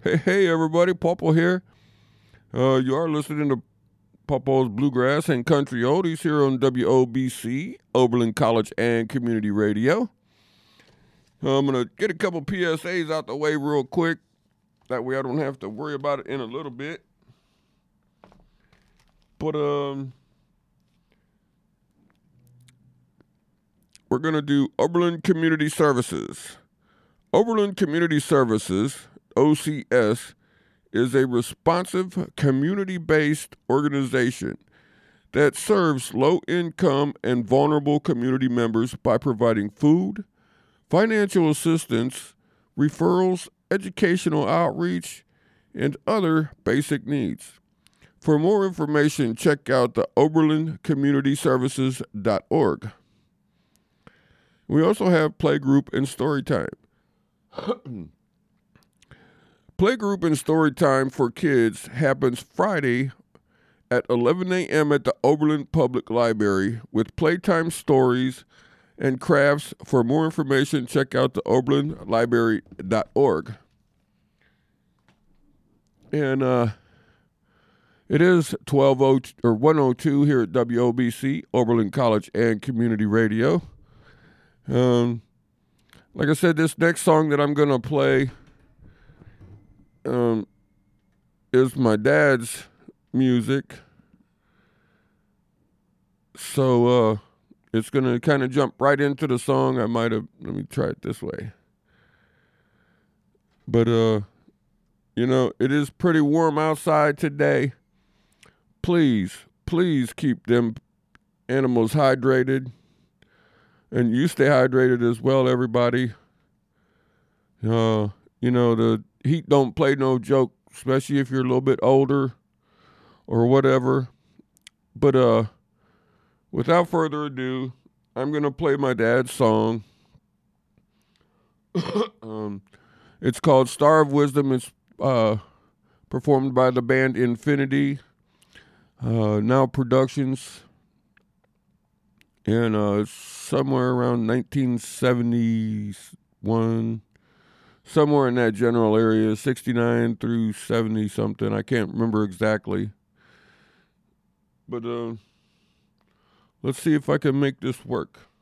Hey, everybody, Popo here. You are listening to Popo's Bluegrass and Country Oldies here on WOBC, Oberlin College and Community Radio. I'm going to get a couple PSAs out the way real quick. That way I don't have to worry about it in a little bit. But, we're going to do Oberlin Community Services. Oberlin Community Services, OCS, is a responsive, community-based organization that serves low-income and vulnerable community members by providing food, financial assistance, referrals, educational outreach, and other basic needs. For more information, check out the oberlincommunityservices.org. We also have playgroup and story time. Playgroup and story time for kids happens Friday at 11 a.m. at the Oberlin Public Library with playtime stories and crafts. For more information, check out the oberlinlibrary.org. And it is 102 here at WOBC, Oberlin College and Community Radio. Like I said, this next song that I'm going to play is my dad's music. So it's going to kind of jump right into the song. Let me try it this way. But, it is pretty warm outside today. Please keep them animals hydrated. And you stay hydrated as well, everybody. The heat don't play no joke, especially if you're a little bit older or whatever. But without further ado, I'm going to play my dad's song. It's called Star of Wisdom. It's performed by the band Infinity, Now Productions. And it's somewhere around 1971, somewhere in that general area, 69 through 70 something. I can't remember exactly. But let's see if I can make this work.